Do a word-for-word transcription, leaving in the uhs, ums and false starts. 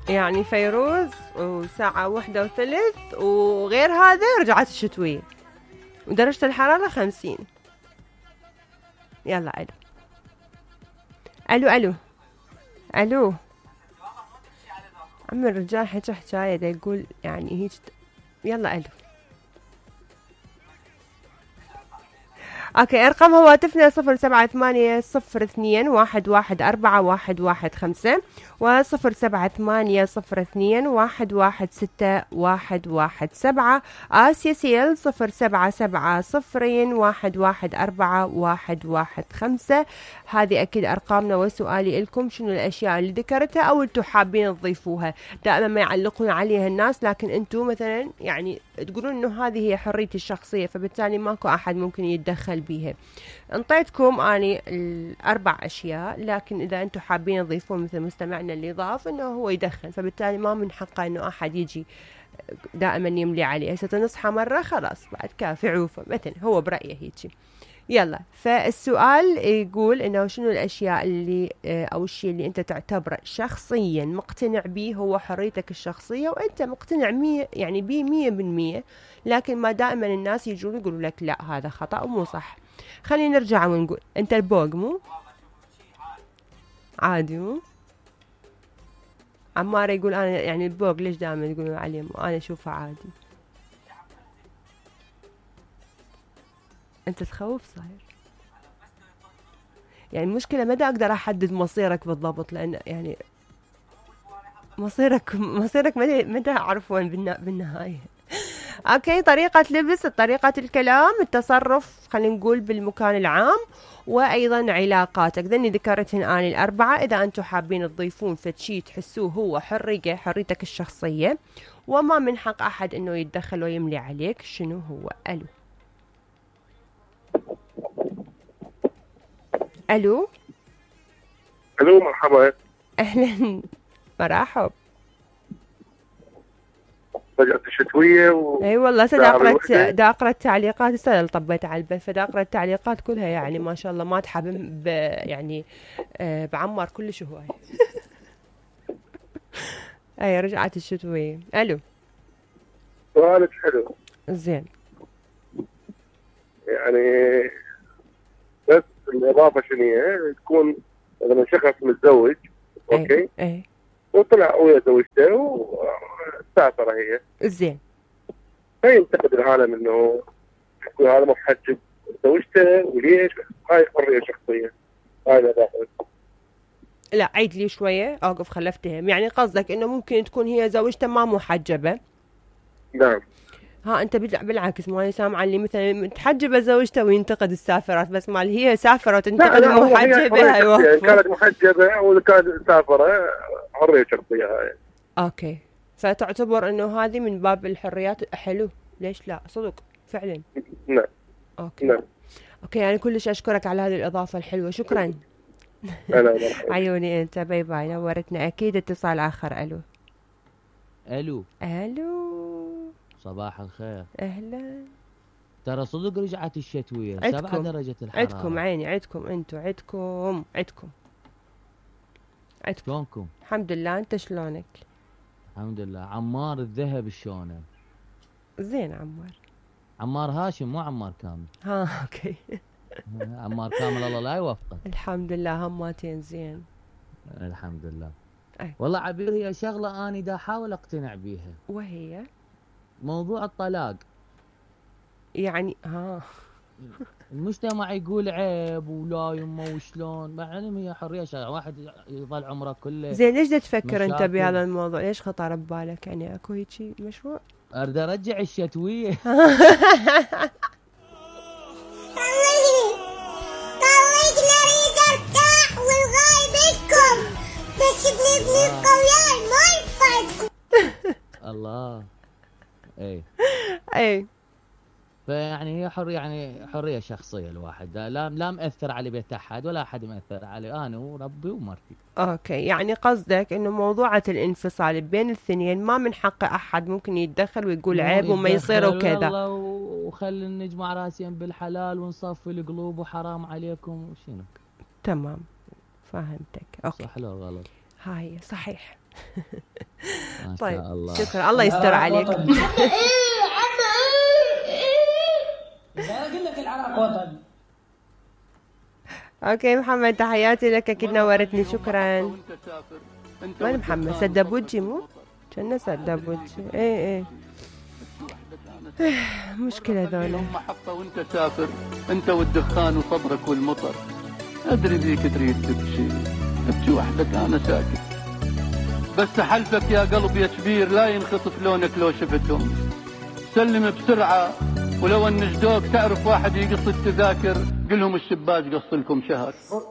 يعني فيروز وساعة واحدة وثلث، وغير هذا رجعت الشتوية ودرجة الحرارة خمسين. يلا ألو ألو ألو ألو. عم الرجال حكى حكاية دا يقول يعني هيك. يلا ألو. اوكي، ارقام هواتفنا صفر سبعة ثمانية صفر اثنين واحد واحد اربعة واحد واحد خمسة وصفر سبعة ثمانية صفر اثنين واحد واحد ستة واحد واحد سبعة. آسيا سيل صفر سبعة سبعة صفرين واحد واحد أربعة واحد واحد خمسة. هذه أكيد أرقامنا. وسؤالي لكم، شنو الأشياء اللي ذكرتها أو أنتم حابين تضيفوها؟ دائما ما يعلقون عليها الناس، لكن أنتم مثلا يعني تقولون إنه هذه هي حريتي الشخصية، فبالتالي ماكو أحد ممكن يتدخل بيها. انطيتكم اني الاربع اشياء، لكن اذا انتم حابين تضيفون مثل مستمعنا اللي ضاف انه هو يدخن، فبالتالي ما من حقه انه احد يجي دائما يملي عليه. هسه نصحى مره خلاص بعد كافي عوفه مثلا، هو برايه هيجي. يلا، فالسؤال يقول انه شنو الاشياء اللي او الشيء اللي انت تعتبره شخصيا مقتنع به هو حريتك الشخصيه، وانت مقتنع مية يعني بيه مية بالمية، لكن ما دائما الناس يجون يقولوا لك لا هذا خطأ ومو صح. خلينا نرجع ونقول انت البوق مو عادي مو. عمار يقول انا يعني البوق ليش دائما يقولون عليه مو، انا اشوفه عادي. انت تخوف صاير. يعني المشكلة متى أقدر أحدد مصيرك بالضبط، لأن يعني مصيرك مصيرك متى متى أعرف وين بالنهاية. أوكي، طريقة لبس، طريقة الكلام، التصرف خلينا نقول بالمكان العام، وأيضا علاقاتك. ذني ذكرتهن أنا الأربعة. إذا أنتم حابين تضيفون فشي تحسوه هو حرية حريتك الشخصية وما من حق أحد إنه يتدخل ويملي عليك، شنو هو؟ ألو ألو ألو مرحبا. أهلا مرحب. فجأة الشتوية و... اي والله دا اقرا دا اقرا التعليقات. السنه اللي طبيت على البث، فدا اقرا التعليقات كلها يعني ما شاء الله ما تحب ب... يعني آه بعمر كلش هواي. اي رجعت الشتوية. الو سؤالك حلو زين. يعني بس الإضافة شنو هي؟ تكون لما شخص متزوج اوكي اي, أي. وطلع ويا زوجته وسافر هي زين، فينتقد العالم انه يكون هذا محجب زوجته وليش؟ هاي حرية شخصية. هاي الإضافة. لا عيد لي شوية، اوقف خلفتهم. يعني قصدك انه ممكن تكون هي زوجته ما محجبة؟ نعم. ها انت بالعكس مالي سامعه اللي مثلا متحجبه زوجته وينتقد السافرات، بس مال هي سافره وتنتقد المحجبه. ايوه كانت محجبه او كانت سافره حريه شخصيه هاي. اوكي، فتعتبر انه هذه من باب الحريات. حلو، ليش لا، صدق فعلا. نعم. اوكي نعم. اوكي، يعني كلش اشكرك على هذه الاضافه الحلوه، شكرا. انا عيوني انت، باي باي، نورتنا. اكيد اتصال اخر. الو الو الو صباح الخير. اهلا. ترى صدق رجعت الشتوية، سبعة درجة الحرارة. عدكم عيني، عدكم انتو، عدكم عدكم عدكم. شلونكم؟ الحمد لله، انت شلونك؟ الحمد لله. عمار الذهب شلونه؟ زين عمار. عمار هاشم مو عمار كامل. ها اوكي. عمار كامل الله لا يوفقه. الحمد لله هماتين زين. الحمد لله. أي. والله عبير هي شغلة أنا دا أحاول أقتنع بيها، وهي موضوع الطلاق. يعني ها المجتمع يقول عيب ولا يمه وشلون، مع ان هي حريه شرعيه، واحد يظل عمره كله. زين، ليش دا تفكر انت بهذا الموضوع؟ ليش خطر ببالك؟ يعني اكو هيجي مشروع؟ اريد ارجع الشتويه. طلق نريد ارتاح والغايبتكم بس بنبني القويان ما ينفعكم. الله. اي اي، فيعني هي حريه، يعني حريه شخصيه الواحد، لا لا مأثر على بيت احد ولا احد مأثر علي، انا وربي ومرتي. اوكي، يعني قصدك انه موضوعة الانفصال بين الاثنين ما من حق احد ممكن يتدخل ويقول عيب وما يصير وكذا. والله وخلي نجمع راسين بالحلال ونصفي القلوب وحرام عليكم وشنو. تمام، فهمتك. اوكي، صح لو غلط؟ هاي صحيح. ما طيب شاء الله. شكرا، الله يستر عليك. ايه عم ايه ايه اقول لك العراق وطن. اوكي محمد، تحياتي لك، اكيد نورتني، شكرا. وين محمد؟ سدب وجهي مو؟ كنا سدب وجهي. ايه ايه مشكلة ذولا. محطة وانت سافر، انت والدخان وصبرك والمطر. ادري ذيك تريد تبكي، تبكي وحدك انا ساكت. بس حلفك يا قلب يا كبير لا ينخطف لونك لو شفتهم. سلم بسرعة، ولو ان جدوك تعرف واحد يقص التذاكر قلهم الشباك قص لكم شهر.